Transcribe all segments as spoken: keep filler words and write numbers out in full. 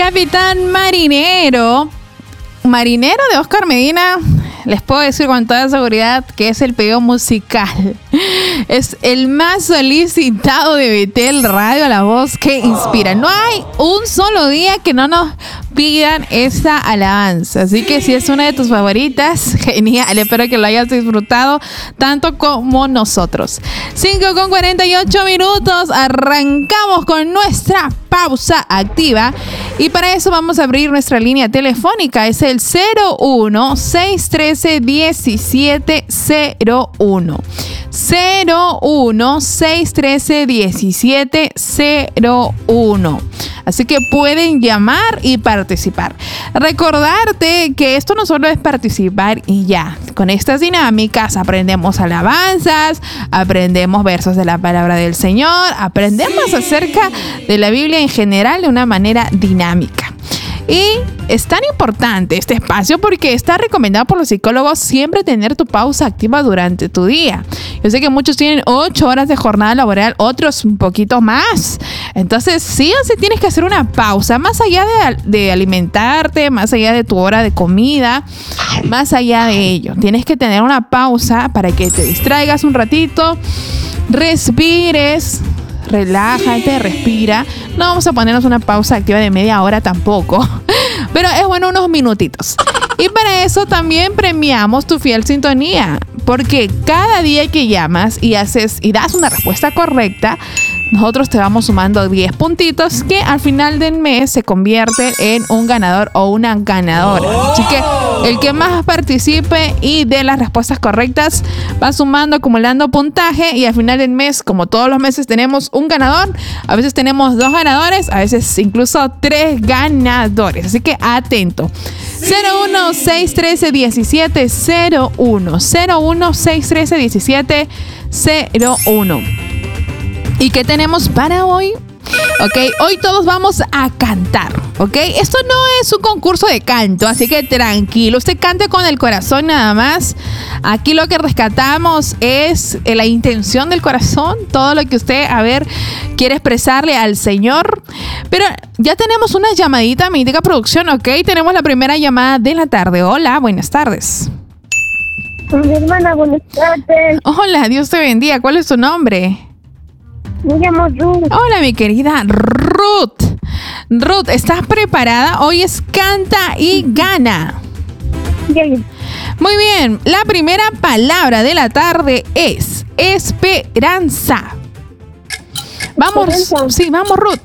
Capitán Marinero. Marinero de Oscar Medina, les puedo decir con toda seguridad que es el pedido musical. Es el más solicitado de Betel Radio, la voz que inspira. No hay un solo día que no nos pidan esa alabanza. Así que si es una de tus favoritas, genial. Espero que lo hayas disfrutado tanto como nosotros. cinco con cuarenta y ocho minutos. Arrancamos con nuestra pausa activa. Y para eso vamos a abrir nuestra línea telefónica. Es el cero uno, seis uno tres, uno siete cero uno. cero uno, seis uno tres, uno siete cero uno. Así que pueden llamar y participar. Recordarte que esto no solo es participar y ya. Con estas dinámicas aprendemos alabanzas, aprendemos versos de la palabra del Señor, aprendemos acerca de la Biblia en general de una manera dinámica. Y es tan importante este espacio porque está recomendado por los psicólogos siempre tener tu pausa activa durante tu día. Yo sé que muchos tienen ocho horas de jornada laboral, otros un poquito más. Entonces sí o sí tienes que hacer una pausa, más allá de, de alimentarte, más allá de tu hora de comida, más allá de ello. Tienes que tener una pausa para que te distraigas un ratito, respires. Relájate, respira. No vamos a ponernos una pausa activa de media hora tampoco, pero es bueno unos minutitos. Y para eso también premiamos tu fiel sintonía, porque cada día que llamas y haces y das una respuesta correcta, nosotros te vamos sumando diez puntitos que al final del mes se convierte en un ganador o una ganadora. Así que el que más participe y dé las respuestas correctas va sumando, acumulando puntaje, y al final del mes, como todos los meses, tenemos un ganador. A veces tenemos dos ganadores, a veces incluso tres ganadores. Así que atento. cero uno, seis uno tres, uno siete cero uno. cero uno, seis uno tres, uno siete cero uno. ¿Y qué tenemos para hoy? Ok, hoy todos vamos a cantar, ok. Esto no es un concurso de canto, así que tranquilo, usted cante con el corazón nada más. Aquí lo que rescatamos es la intención del corazón, todo lo que usted, a ver, quiere expresarle al Señor. Pero ya tenemos una llamadita, me indica producción, ok. Tenemos la primera llamada de la tarde. Hola, buenas tardes. Mi hermana, buenas tardes. Hola, Dios te bendiga. ¿Cuál es tu nombre? Me llamo Ruth. Hola, mi querida Ruth. Ruth, ¿estás preparada? Hoy es Canta y Gana. Bien. Muy bien. La primera palabra de la tarde es esperanza. Vamos. Esperanza. Sí, vamos, Ruth.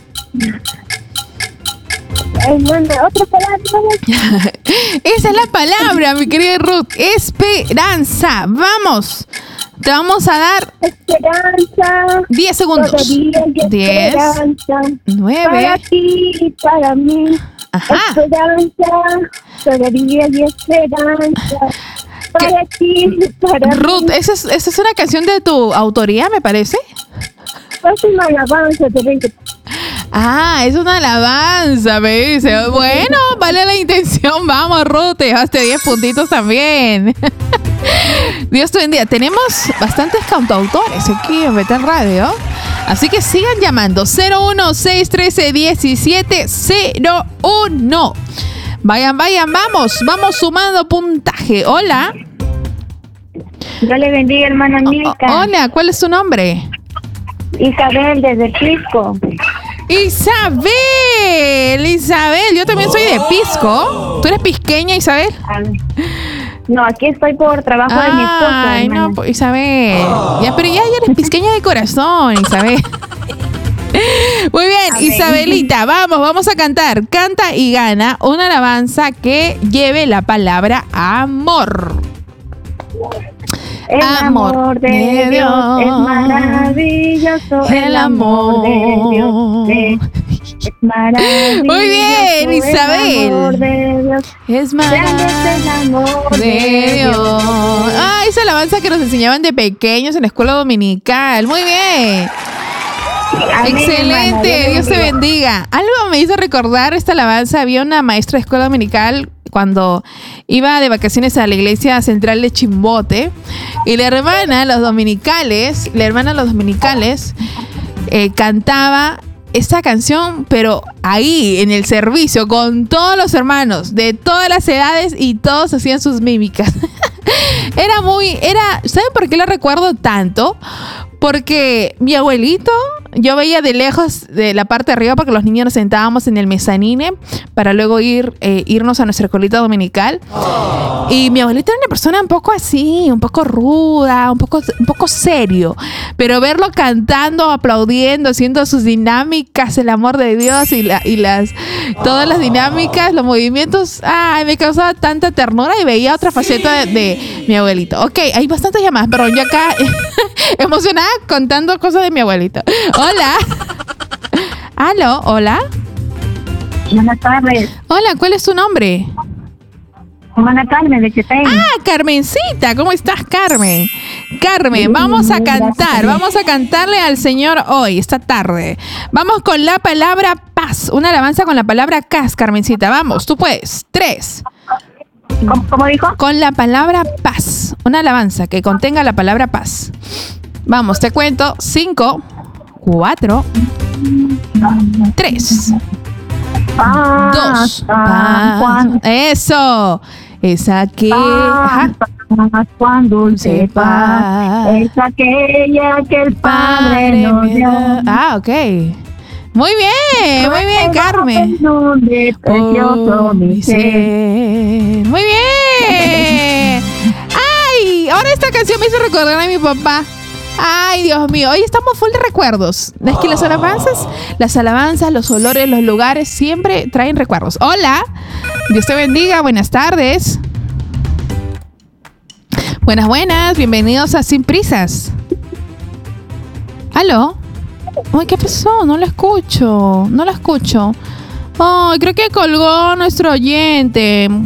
Hermana, otra palabra. Esa es la palabra, mi querida Ruth. Esperanza. Vamos. Te vamos a dar esperanza. diez segundos. diez, nueve. Para ti y para mí. Ajá. Esperanza. Todavía hay esperanza. Para ti y para Ruth, mí. ¿esa es, esa es una canción de tu autoría, me parece? Es una alabanza de Ah, es una alabanza, me dice. Bueno, vale la intención. Vamos, Ruth, te llevaste diez puntitos también. Dios te bendiga. Tenemos bastantes cantautores aquí en Betel Radio. Así que sigan llamando. cero uno, seis uno tres, uno siete cero uno. Vayan, vayan, vamos. Vamos sumando puntaje. Hola. Dios le bendiga, hermana Milka. Hola, ¿cuál es tu nombre? Isabel, desde Pisco. Isabel, Isabel, yo también soy de Pisco. ¿Tú eres pisqueña, Isabel? No, aquí estoy por trabajo Ay, de mi esposa. Ay, no, pues, Isabel. Ya, pero ya, ya eres pisqueña de corazón, Isabel. Muy bien, A Isabelita, vamos, vamos a cantar. Canta y Gana una alabanza que lleve la palabra amor. El amor, amor de, de Dios, Dios es maravilloso. El, el amor de Dios es, es maravilloso. Muy bien, Isabel. El amor de Dios es maravilloso. El amor de, de Dios. Ah, esa alabanza que nos enseñaban de pequeños en la escuela dominical. Muy bien. Amén, excelente, hermana, Dios te bendiga. Algo me hizo recordar esta alabanza. Había una maestra de escuela dominical cuando iba de vacaciones a la iglesia central de Chimbote, y la hermana, los dominicales, la hermana de los dominicales eh, cantaba esta canción, pero ahí en el servicio con todos los hermanos de todas las edades y todos hacían sus mímicas. Era muy, era, ¿saben por qué lo recuerdo tanto? Porque mi abuelito, yo veía de lejos de la parte de arriba porque los niños nos sentábamos en el mezanine para luego ir eh, irnos a nuestra escuelita dominical. Oh. Y mi abuelito era una persona un poco así, un poco ruda, un poco, un poco serio. Pero verlo cantando, aplaudiendo, haciendo sus dinámicas, el amor de Dios y, la, y las todas las dinámicas, los movimientos, ay, me causaba tanta ternura y veía otra faceta de, de mi abuelito. Ok, hay bastantes llamadas, pero yo acá emocionada contando cosas de mi abuelito. Hola. Aló, hola. Buenas tardes. Hola, ¿cuál es tu nombre? Buenas tardes, de Chetén. Ah, Carmencita, ¿cómo estás, Carmen? Carmen, sí, vamos a cantar, vamos a cantarle al Señor hoy, esta tarde. Vamos con la palabra paz, una alabanza con la palabra paz, Carmencita. Vamos, tú puedes. Tres. ¿Cómo, cómo dijo? Con la palabra paz, una alabanza que contenga la palabra paz. Vamos, te cuento. Cinco, cuatro, tres, paz, dos, paz, paz. Eso. Es aquella paz, cuán dulce paz, es aquella que el Padre nos dio. Ah, ok. Muy bien, muy bien, Carmen. Oh, mi ser. Muy bien. Ay, ahora esta canción me hizo recordar a mi papá. Ay, Dios mío, hoy estamos full de recuerdos. Es que las alabanzas, las alabanzas, los olores, los lugares siempre traen recuerdos. Hola, Dios te bendiga, buenas tardes. Buenas, buenas, bienvenidos a Sin Prisas. ¿Aló? Ay, ¿qué pasó? No lo escucho, no lo escucho. Ay, creo que colgó nuestro oyente.